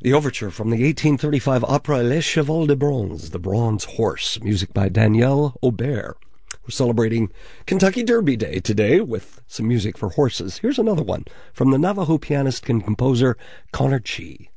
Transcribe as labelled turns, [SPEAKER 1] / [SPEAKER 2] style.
[SPEAKER 1] The overture from the 1835 opera Les Chevaux de Bronze, The Bronze Horse, music by Daniel Aubert. We're celebrating Kentucky Derby Day today with some music for horses. Here's another one from the Navajo pianist and composer Connor Chee.